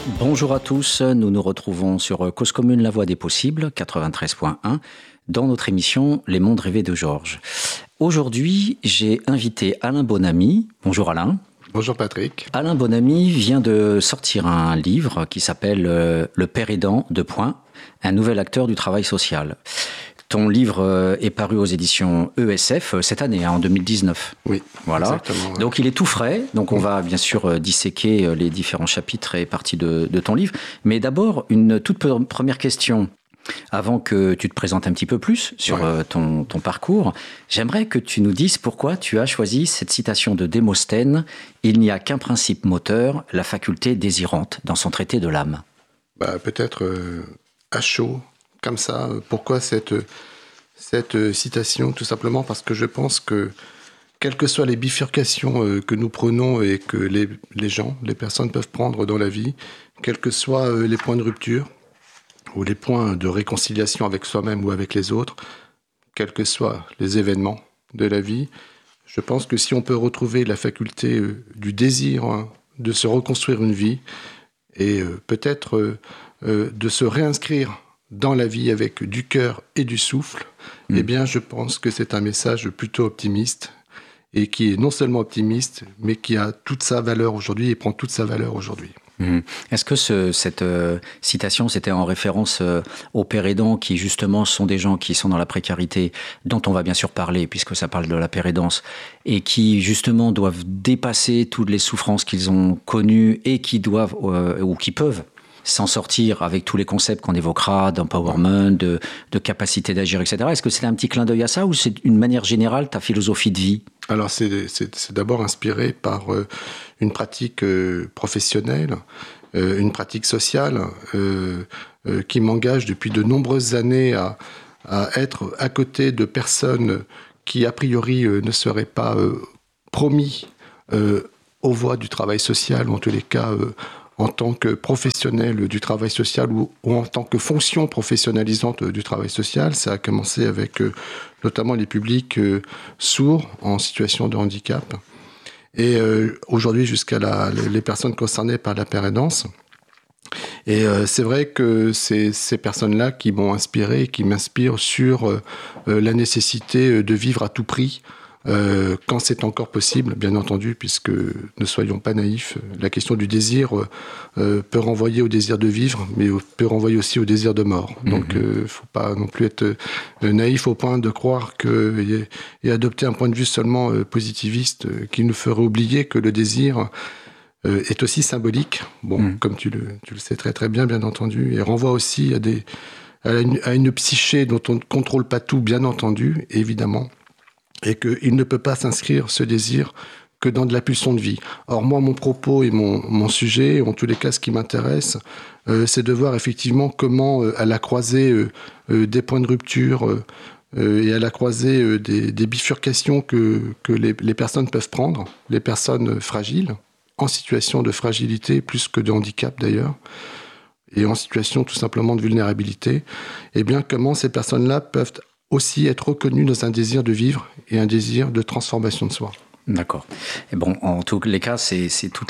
Bonjour à tous, nous nous retrouvons sur Cause Commune, la voix des possibles, 93.1, dans notre émission Les mondes rêvés de Georges. Aujourd'hui, j'ai invité Alain Bonamy. Bonjour Alain. Bonjour Patrick. Alain Bonamy vient de sortir un livre qui s'appelle Le père aidant, un nouvel acteur du travail social. Ton livre est paru aux éditions ESF cette année, en 2019. Oui, voilà. Exactement. Ouais. Donc il est tout frais, donc on va bien sûr disséquer les différents chapitres et parties de ton livre. Mais d'abord, une toute première question, avant que tu te présentes un petit peu plus sur ton parcours. J'aimerais que tu nous dises pourquoi tu as choisi cette citation de Démosthène « Il n'y a qu'un principe moteur, la faculté désirante » dans son traité de l'âme. Peut-être à chaud, comme ça. Pourquoi cette citation? Tout simplement parce que je pense que, quelles que soient les bifurcations que nous prenons et que les personnes peuvent prendre dans la vie, quels que soient les points de rupture ou les points de réconciliation avec soi-même ou avec les autres, quels que soient les événements de la vie, je pense que si on peut retrouver la faculté du désir de se reconstruire une vie et peut-être de se réinscrire dans la vie avec du cœur et du souffle, eh bien, je pense que c'est un message plutôt optimiste et qui est non seulement optimiste, mais qui a toute sa valeur aujourd'hui et prend toute sa valeur aujourd'hui. Est-ce que cette citation, c'était en référence aux pères aidants qui, justement, sont des gens qui sont dans la précarité, dont on va bien sûr parler, puisque ça parle de la pérédance, et qui, justement, doivent dépasser toutes les souffrances qu'ils ont connues et qui doivent, ou qui peuvent, s'en sortir avec tous les concepts qu'on évoquera, d'empowerment, de capacité d'agir, etc. Est-ce que c'est un petit clin d'œil à ça ou c'est une manière générale ta philosophie de vie? Alors c'est d'abord inspiré par une pratique professionnelle, une pratique sociale qui m'engage depuis de nombreuses années à être à côté de personnes qui a priori ne seraient pas promis aux voies du travail social, ou en tous les cas en tant que professionnel du travail social ou en tant que fonction professionnalisante du travail social. Ça a commencé avec notamment les publics sourds en situation de handicap et aujourd'hui jusqu'à les personnes concernées par la pérédance. Et c'est vrai que c'est ces personnes-là qui m'ont inspiré et qui m'inspirent sur la nécessité de vivre à tout prix, quand c'est encore possible, bien entendu, puisque ne soyons pas naïfs, la question du désir peut renvoyer au désir de vivre, mais peut renvoyer aussi au désir de mort. Donc, il ne faut pas non plus être naïf au point de croire et adopter un point de vue seulement positiviste qui nous ferait oublier que le désir est aussi symbolique, comme tu le sais très très bien entendu, et renvoie aussi à une psyché dont on ne contrôle pas tout, bien entendu, évidemment, et qu'il ne peut pas s'inscrire, ce désir, que dans de la pulsion de vie. Or, moi, mon propos et mon sujet, en tous les cas, ce qui m'intéresse, c'est de voir effectivement comment, à la croisée des points de rupture et à la croisée des bifurcations que les personnes peuvent prendre, les personnes fragiles, en situation de fragilité, plus que de handicap d'ailleurs, et en situation tout simplement de vulnérabilité, eh bien, comment ces personnes-là peuvent aussi être reconnues dans un désir de vivre et un désir de transformation de soi. D'accord. Et bon, en tous les cas, c'est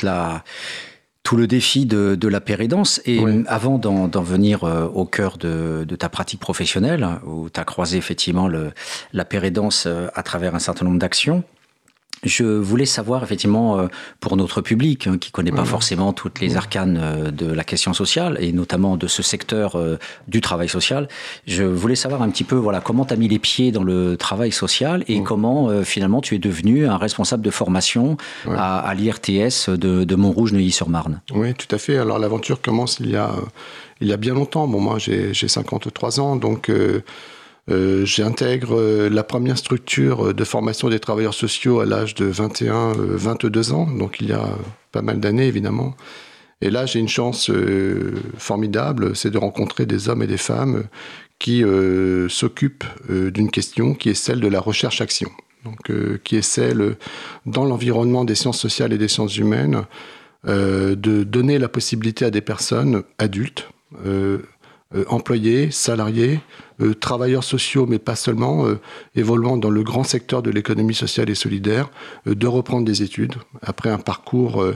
tout le défi de la pérédance. Et avant d'en venir au cœur de ta pratique professionnelle, où tu as croisé effectivement la pérédance à travers un certain nombre d'actions, je voulais savoir, effectivement, pour notre public, qui ne connaît pas forcément toutes les arcanes de la question sociale, et notamment de ce secteur du travail social, je voulais savoir un petit peu comment tu as mis les pieds dans le travail social et comment, finalement, tu es devenu un responsable de formation à l'IRTS de Montrouge-Neuilly-sur-Marne. Oui, tout à fait. Alors, l'aventure commence il y a bien longtemps. Bon, moi, j'ai 53 ans, donc... j'intègre la première structure de formation des travailleurs sociaux à l'âge de 21-22 ans, donc il y a pas mal d'années évidemment. Et là, j'ai une chance formidable, c'est de rencontrer des hommes et des femmes qui s'occupent d'une question qui est celle de la recherche-action, donc qui est celle, dans l'environnement des sciences sociales et des sciences humaines, de donner la possibilité à des personnes adultes, employés, salariés, travailleurs sociaux, mais pas seulement, évoluant dans le grand secteur de l'économie sociale et solidaire, de reprendre des études après un parcours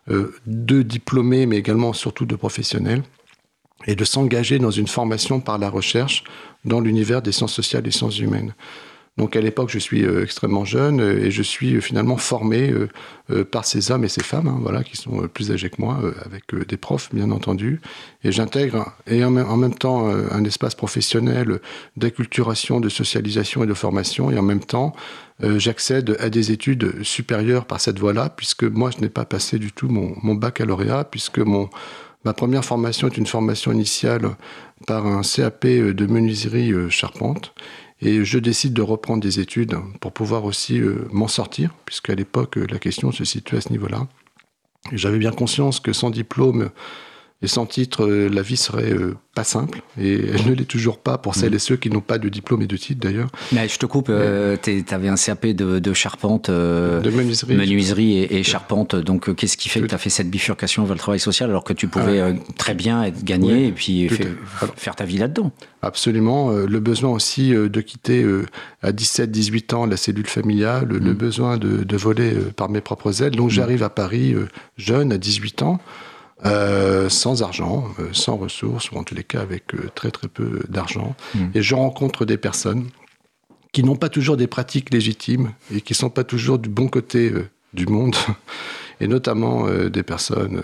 de diplômés, mais également surtout de professionnels, et de s'engager dans une formation par la recherche dans l'univers des sciences sociales et sciences humaines. Donc à l'époque, je suis extrêmement jeune et je suis finalement formé par ces hommes et ces femmes, voilà, qui sont plus âgés que moi, avec des profs bien entendu. Et j'intègre en même temps un espace professionnel d'acculturation, de socialisation et de formation. Et en même temps, j'accède à des études supérieures par cette voie-là, puisque moi, je n'ai pas passé du tout mon baccalauréat, puisque ma première formation est une formation initiale par un CAP de menuiserie charpente. Et je décide de reprendre des études pour pouvoir aussi m'en sortir, puisqu'à l'époque, la question se situait à ce niveau-là. Et j'avais bien conscience que sans diplôme et sans titre, la vie serait pas simple. Et elle ne l'est toujours pas pour celles et ceux qui n'ont pas de diplôme et de titre, d'ailleurs. Mais je te coupe, tu avais un CAP de charpente, de menuiserie et charpente. Donc, qu'est-ce qui fait que tu as fait cette bifurcation vers le travail social alors que tu pouvais très bien être gagné et puis faire ta vie là-dedans? Absolument. Le besoin aussi de quitter à 17-18 ans la cellule familiale, le besoin de voler par mes propres ailes. Donc, j'arrive à Paris jeune, à 18 ans. Sans argent, sans ressources, ou en tous les cas avec très très peu d'argent. Et je rencontre des personnes qui n'ont pas toujours des pratiques légitimes et qui ne sont pas toujours du bon côté du monde, et notamment des personnes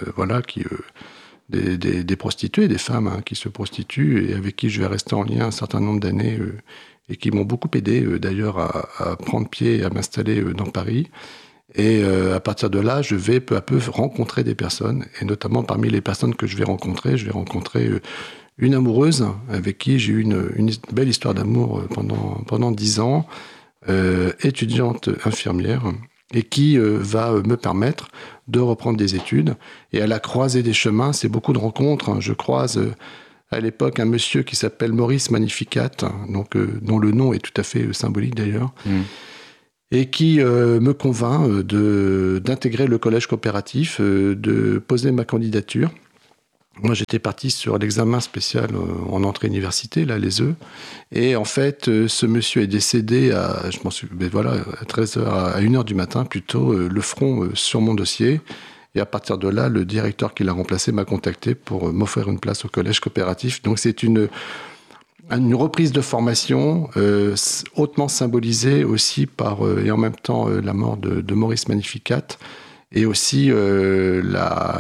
des prostituées, des femmes qui se prostituent et avec qui je vais rester en lien un certain nombre d'années et qui m'ont beaucoup aidé d'ailleurs à prendre pied et à m'installer dans Paris. Et à partir de là, je vais peu à peu rencontrer des personnes. Et notamment parmi les personnes que je vais rencontrer une amoureuse avec qui j'ai eu une belle histoire d'amour pendant 10 ans, étudiante infirmière, et qui va me permettre de reprendre des études. Et à la croisée des chemins, c'est beaucoup de rencontres. Je croise à l'époque un monsieur qui s'appelle Maurice Magnificat, donc, dont le nom est tout à fait symbolique d'ailleurs. Et qui me convainc d'intégrer le collège coopératif, de poser ma candidature. Moi, j'étais parti sur l'examen spécial en entrée université, là, les œufs. Et en fait, ce monsieur est décédé à 13h, à 1h du matin, plutôt, le front sur mon dossier. Et à partir de là, le directeur qui l'a remplacé m'a contacté pour m'offrir une place au collège coopératif. Donc, c'est une reprise de formation hautement symbolisée aussi par, et en même temps, la mort de Maurice Magnificat, et aussi la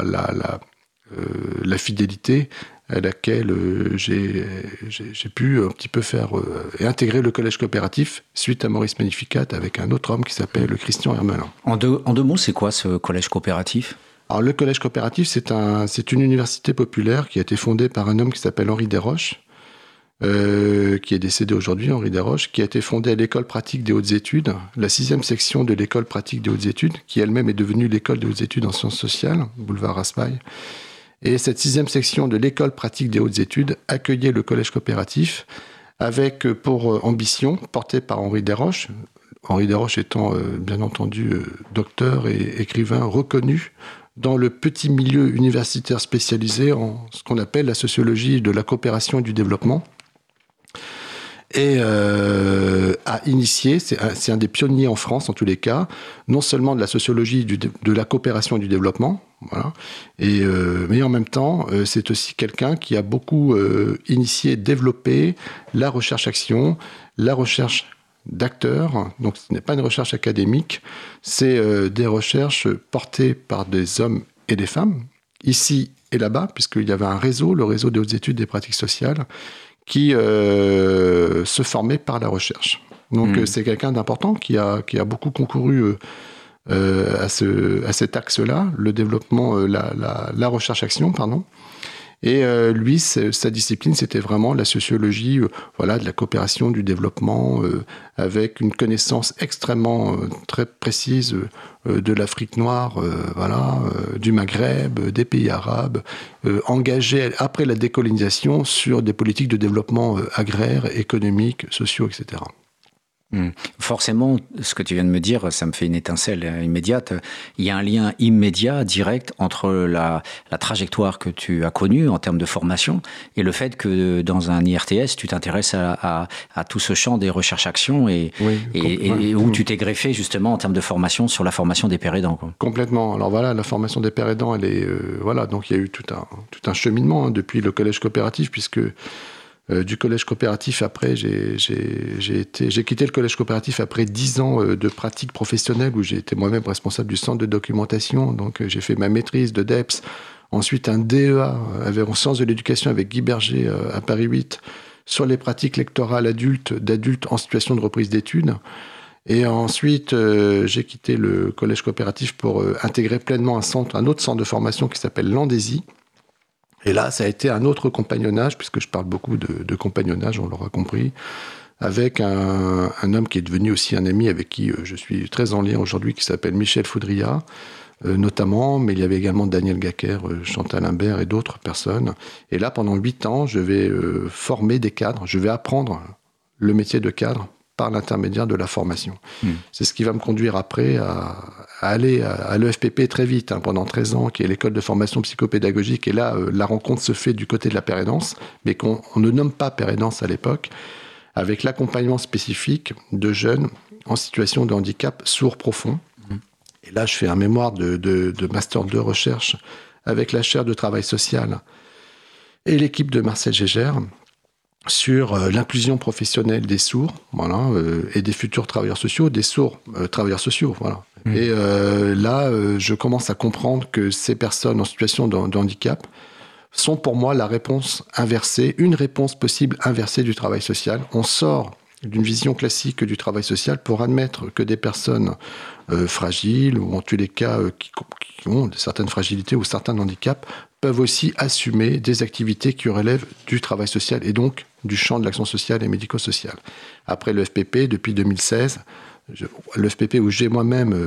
fidélité à laquelle j'ai pu un petit peu faire et intégrer le collège coopératif suite à Maurice Magnificat avec un autre homme qui s'appelle Christian Hermelin. En deux mots, c'est quoi ce collège coopératif ? Alors, le collège coopératif, c'est une université populaire qui a été fondée par un homme qui s'appelle Henri Desroches, qui est décédé aujourd'hui, Henri Desroches, qui a été fondé à l'école pratique des hautes études, la 6e section de l'école pratique des hautes études, qui elle-même est devenue l'école des hautes études en sciences sociales, boulevard Raspail. Et cette 6e section de l'école pratique des hautes études accueillait le collège coopératif avec pour ambition, portée par Henri Desroches, Henri Desroches étant bien entendu docteur et écrivain reconnu dans le petit milieu universitaire spécialisé en ce qu'on appelle la sociologie de la coopération et du développement. Et a initié, c'est un des pionniers en France en tous les cas, non seulement de la sociologie de la coopération et du développement, voilà, mais en même temps, c'est aussi quelqu'un qui a beaucoup initié, développé la recherche-action, la recherche d'acteurs. Donc ce n'est pas une recherche académique, c'est des recherches portées par des hommes et des femmes, ici et là-bas, puisqu'il y avait un réseau, le réseau des hautes études des pratiques sociales, qui se formait par la recherche. Donc c'est quelqu'un d'important qui a beaucoup concouru à cet axe-là, le développement, la recherche-action, pardon. Et lui, sa discipline, c'était vraiment la sociologie de la coopération, du développement, avec une connaissance extrêmement très précise de l'Afrique noire, du Maghreb, des pays arabes, engagé après la décolonisation sur des politiques de développement agraire, économique, sociaux, etc. Forcément, ce que tu viens de me dire, ça me fait une étincelle immédiate. Il y a un lien immédiat, direct, entre la trajectoire que tu as connue en termes de formation et le fait que dans un IRTS, tu t'intéresses à tout ce champ des recherches-actions et où tu t'es greffé justement en termes de formation sur la formation des pères aidants. Complètement. Alors voilà, la formation des pères aidants, elle est... donc il y a eu tout un cheminement depuis le collège coopératif, puisque... du collège coopératif, après, j'ai quitté le collège coopératif après 10 ans de pratique professionnelle où j'ai été moi-même responsable du centre de documentation. Donc, j'ai fait ma maîtrise de DEPS, ensuite un DEA en sciences de l'éducation avec Guy Berger à Paris 8 sur les pratiques lectorales d'adultes en situation de reprise d'études. Et ensuite, j'ai quitté le collège coopératif pour intégrer pleinement un autre centre de formation qui s'appelle l'Andésie. Et là, ça a été un autre compagnonnage, puisque je parle beaucoup de compagnonnage, on l'aura compris, avec un homme qui est devenu aussi un ami avec qui je suis très en lien aujourd'hui, qui s'appelle Michel Foudria, notamment, mais il y avait également Daniel Gacker, Chantal Imbert et d'autres personnes. Et là, pendant 8 ans, je vais former des cadres, je vais apprendre le métier de cadre par l'intermédiaire de la formation. C'est ce qui va me conduire après à aller à l'EFPP très vite, pendant 13 ans, qui est l'école de formation psychopédagogique. Et là, la rencontre se fait du côté de la pérédance, mais qu'on ne nomme pas pérédance à l'époque, avec l'accompagnement spécifique de jeunes en situation de handicap sourd profond. Et là, je fais un mémoire de Master 2 recherche avec la chaire de travail social et l'équipe de Marcel Gégère, sur l'inclusion professionnelle des sourds, et des futurs travailleurs sociaux, des sourds travailleurs sociaux, voilà. Et là, je commence à comprendre que ces personnes en situation de handicap sont pour moi la réponse inversée, une réponse possible inversée du travail social. On sort d'une vision classique du travail social pour admettre que des personnes fragiles, ou en tous les cas qui ont certaines fragilités ou certains handicaps, peuvent aussi assumer des activités qui relèvent du travail social et donc du champ de l'action sociale et médico-sociale. Après le FPP, depuis 2016, le FPP où j'ai moi-même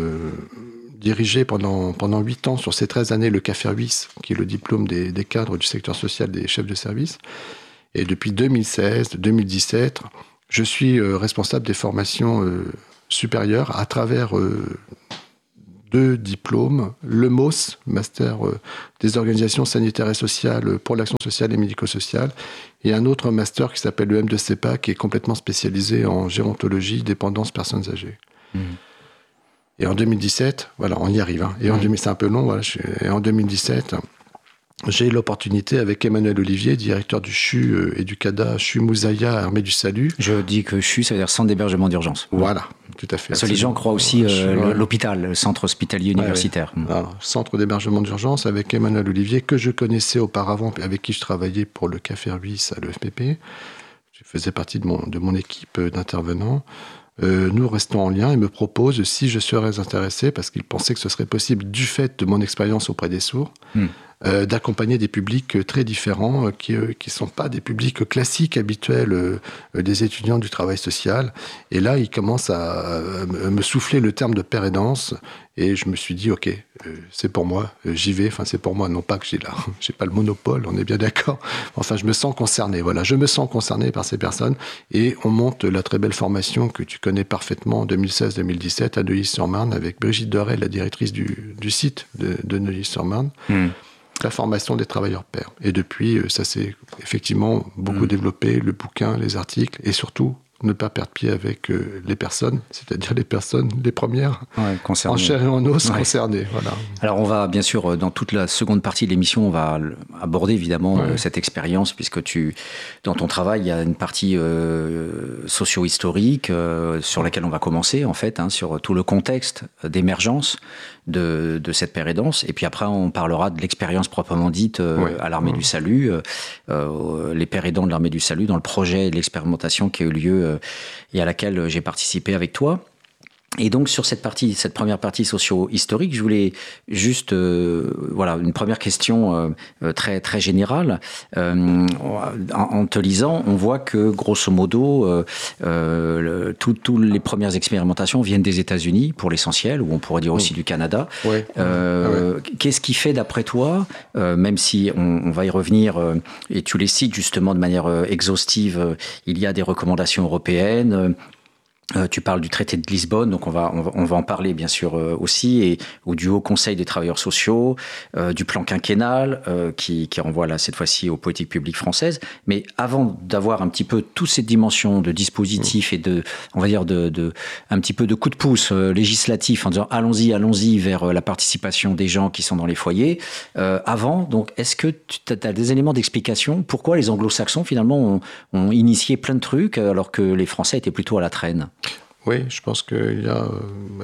dirigé pendant 8 ans, sur ces 13 années, le CAFERWIS, qui est le diplôme des cadres du secteur social des chefs de service. Et depuis 2016-2017, je suis responsable des formations supérieures à travers 2 diplômes, le MOS, Master des organisations sanitaires et sociales pour l'action sociale et médico-sociale, et un autre master qui s'appelle le M2CEPA, qui est complètement spécialisé en gérontologie, dépendance, personnes âgées. Et en 2017, voilà, on y arrive. Et c'est un peu long, voilà, et en 2017, j'ai eu l'opportunité avec Emmanuel Olivier, directeur du CHU et du CADA, CHU Moussaïa, Armée du Salut. Je dis que CHU, ça veut dire centre d'hébergement d'urgence. Voilà, tout à fait. Parce que les gens croient aussi l'hôpital, le centre hospitalier universitaire. Alors, centre d'hébergement d'urgence avec Emmanuel Olivier, que je connaissais auparavant, avec qui je travaillais pour le CAFERWIS à l'EFPP. Je faisais partie de mon équipe d'intervenants. Nous restons en lien et me propose, si je serais intéressé, parce qu'il pensait que ce serait possible du fait de mon expérience auprès des sourds, d'accompagner des publics très différents qui ne sont pas des publics classiques habituels des étudiants du travail social. Et là, il commence à me souffler le terme de pérédance et je me suis dit, ok, c'est pour moi, j'y vais. Enfin, c'est pour moi, non pas que j'ai pas le monopole, on est bien d'accord. Enfin, je me sens concerné, voilà. Je me sens concerné par ces personnes et on monte la très belle formation que tu connais parfaitement en 2016-2017 à Neuilly-sur-Marne avec Brigitte Dorel, la directrice du site de Neuilly-sur-Marne. La formation des travailleurs pairs. Et depuis, ça s'est effectivement beaucoup développé, le bouquin, les articles, et surtout, ne pas perdre pied avec les personnes, c'est-à-dire les personnes, les premières, en chair et en os, concernées. Voilà. Alors on va, bien sûr, dans toute la seconde partie de l'émission, on va aborder évidemment cette expérience, puisque dans ton travail, il y a une partie socio-historique sur laquelle on va commencer, en fait, sur tout le contexte d'émergence de cette pérédance. Et puis après, on parlera de l'expérience proprement dite à l'Armée du Salut, les pérédants de l'Armée du Salut, dans le projet de l'expérimentation qui a eu lieu et à laquelle j'ai participé avec toi. Et donc sur cette première partie socio-historique, je voulais juste une première question très très générale. En te lisant, on voit que grosso modo toutes les premières expérimentations viennent des États-Unis pour l'essentiel, ou on pourrait dire aussi du Canada. Qu'est-ce qui fait d'après toi, même si on va y revenir et tu les cites justement de manière exhaustive, il y a des recommandations européennes. Tu parles du traité de Lisbonne, donc on va en parler bien sûr aussi, ou du Haut Conseil des travailleurs sociaux, du plan quinquennal qui renvoie là cette fois-ci aux politiques publiques françaises. Mais avant d'avoir un petit peu toutes ces dimensions de dispositifs et on va dire un petit peu de coup de pouce législatif en disant allons-y vers la participation des gens qui sont dans les foyers. Avant, donc, est-ce que tu as des éléments d'explication pourquoi les Anglo-Saxons finalement ont initié plein de trucs alors que les Français étaient plutôt à la traîne? Oui, je pense qu'il y a,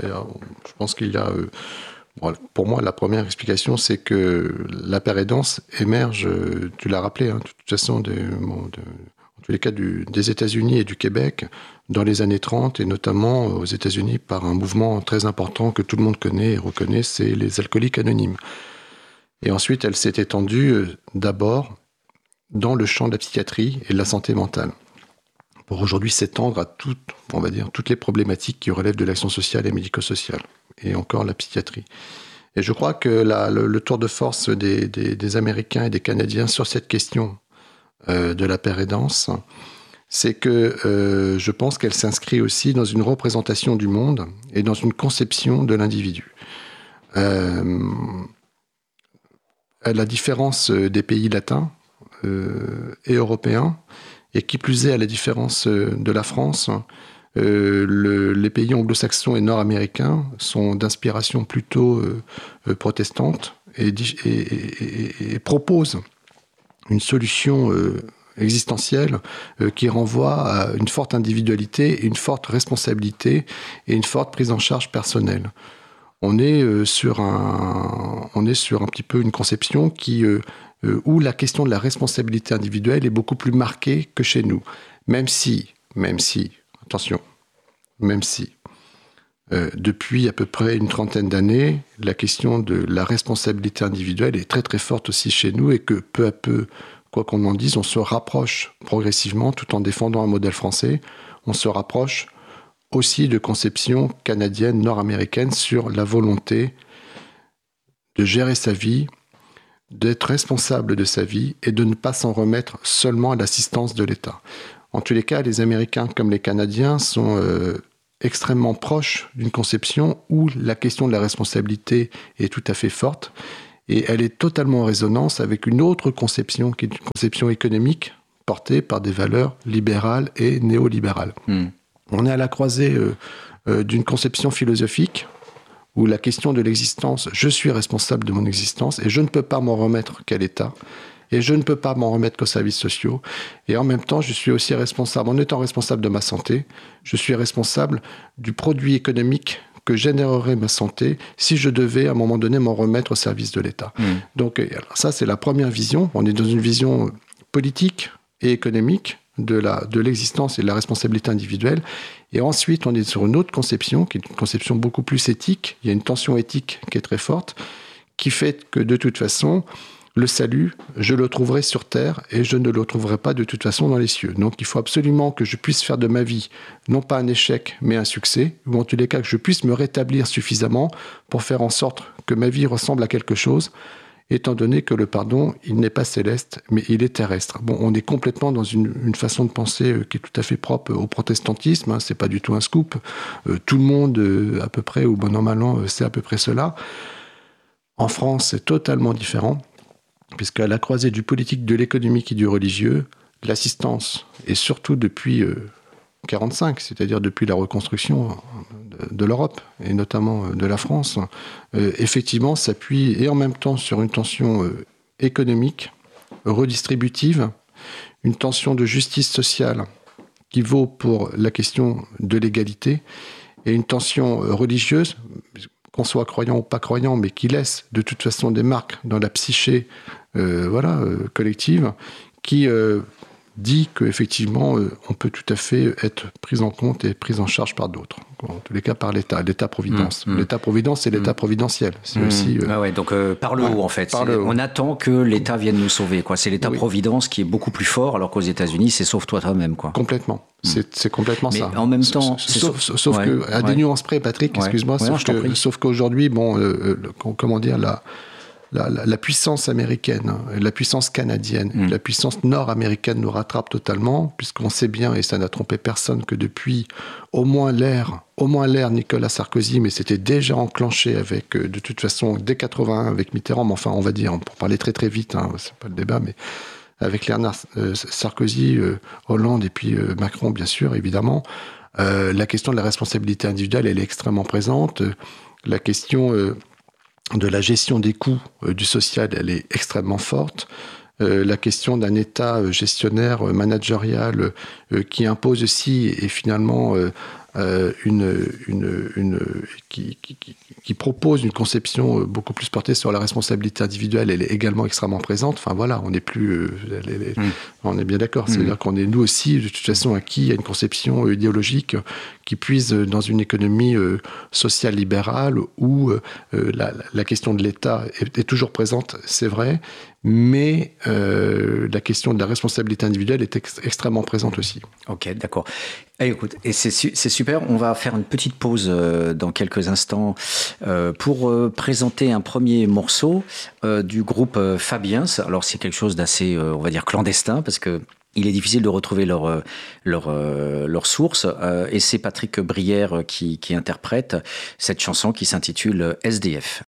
pour moi, la première explication, c'est que la paire et danse émerge, tu l'as rappelé, de toute façon, en tous les cas des États-Unis et du Québec, dans les années 30, et notamment aux États-Unis par un mouvement très important que tout le monde connaît et reconnaît, c'est les alcooliques anonymes. Et ensuite, elle s'est étendue d'abord dans le champ de la psychiatrie et de la santé mentale, pour aujourd'hui s'étendre à toutes les problématiques qui relèvent de l'action sociale et médico-sociale, et encore la psychiatrie. Et je crois que le tour de force des Américains et des Canadiens sur cette question de la paire et danse, c'est que je pense qu'elle s'inscrit aussi dans une représentation du monde et dans une conception de l'individu. À la différence des pays latins et européens, et qui plus est, à la différence de la France, les pays anglo-saxons et nord-américains sont d'inspiration plutôt protestante et proposent une solution existentielle qui renvoie à une forte individualité, une forte responsabilité et une forte prise en charge personnelle. On est sur un petit peu une conception où la question de la responsabilité individuelle est beaucoup plus marquée que chez nous. Même si, attention, depuis à peu près une trentaine d'années, la question de la responsabilité individuelle est très très forte aussi chez nous et que peu à peu, quoi qu'on en dise, on se rapproche progressivement, tout en défendant un modèle français, on se rapproche aussi de conceptions canadiennes, nord-américaines sur la volonté de gérer sa vie, d'être responsable de sa vie et de ne pas s'en remettre seulement à l'assistance de l'État. En tous les cas, les Américains comme les Canadiens sont extrêmement proches d'une conception où la question de la responsabilité est tout à fait forte et elle est totalement en résonance avec une autre conception qui est une conception économique portée par des valeurs libérales et néolibérales. On est à la croisée d'une conception philosophique où la question de l'existence, je suis responsable de mon existence et je ne peux pas m'en remettre qu'à l'État et je ne peux pas m'en remettre qu'aux services sociaux. Et en même temps, je suis aussi responsable, en étant responsable de ma santé, je suis responsable du produit économique que générerait ma santé si je devais à un moment donné m'en remettre au service de l'État. Donc ça, c'est la première vision. On est dans une vision politique et économique de l'existence et de la responsabilité individuelle. Et ensuite, on est sur une autre conception, qui est une conception beaucoup plus éthique. Il y a une tension éthique qui est très forte, qui fait que de toute façon, le salut, je le trouverai sur terre et je ne le trouverai pas de toute façon dans les cieux. Donc il faut absolument que je puisse faire de ma vie, non pas un échec, mais un succès, ou en tous les cas que je puisse me rétablir suffisamment pour faire en sorte que ma vie ressemble à quelque chose, étant donné que le pardon, il n'est pas céleste, mais il est terrestre. Bon, on est complètement dans une façon de penser qui est tout à fait propre au protestantisme, c'est pas du tout un scoop. Tout le monde, à peu près, ou bon an mal an, sait à peu près cela. En France, c'est totalement différent, puisqu'à la croisée du politique, de l'économique et du religieux, l'assistance, et surtout depuis 1945, c'est-à-dire depuis la reconstruction de l'Europe, et notamment de la France, effectivement s'appuie et en même temps sur une tension économique, redistributive, une tension de justice sociale qui vaut pour la question de l'égalité, et une tension religieuse, qu'on soit croyant ou pas croyant, mais qui laisse de toute façon des marques dans la psyché collective, qui dit qu'effectivement, on peut tout à fait être pris en compte et pris en charge par d'autres. En tous les cas, par l'État-providence. L'État-providence, c'est l'État providentiel. C'est aussi... donc, par le haut, en fait. On attend que l'État vienne nous sauver, quoi. C'est l'État-providence qui est beaucoup plus fort, alors qu'aux États-Unis, c'est sauve-toi toi-même, quoi. Complètement. C'est complètement ça. Mais en même temps... Sauf que, à des nuances près, Patrick, excuse-moi, sauf qu'aujourd'hui, comment dire, la puissance américaine, la puissance canadienne, la puissance nord-américaine nous rattrape totalement, puisqu'on sait bien, et ça n'a trompé personne, que depuis au moins l'ère Nicolas Sarkozy, mais c'était déjà enclenché avec, de toute façon, dès 81 avec Mitterrand, mais enfin, on va dire, pour parler très très vite, c'est pas le débat, mais avec Sarkozy, Hollande et puis Macron, bien sûr, évidemment, la question de la responsabilité individuelle, elle est extrêmement présente. La question de la gestion des coûts du social, elle est extrêmement forte. La question d'un État gestionnaire, managérial, qui impose aussi, et finalement, qui propose une conception beaucoup plus portée sur la responsabilité individuelle, elle est également extrêmement présente. Enfin voilà, on n'est plus... on est bien d'accord. C'est-à-dire qu'on est nous aussi, de toute façon, acquis à une conception idéologique qui puise dans une économie sociale libérale où la question de l'État est toujours présente, c'est vrai, mais la question de la responsabilité individuelle est extrêmement présente aussi. Ok, d'accord. Écoute, et c'est super, on va faire une petite pause dans quelques instants pour présenter un premier morceau du groupe Fabiens. Alors c'est quelque chose d'assez, on va dire, clandestin, parce que il est difficile de retrouver leur source, et c'est Patrick Brière qui interprète cette chanson qui s'intitule SDF.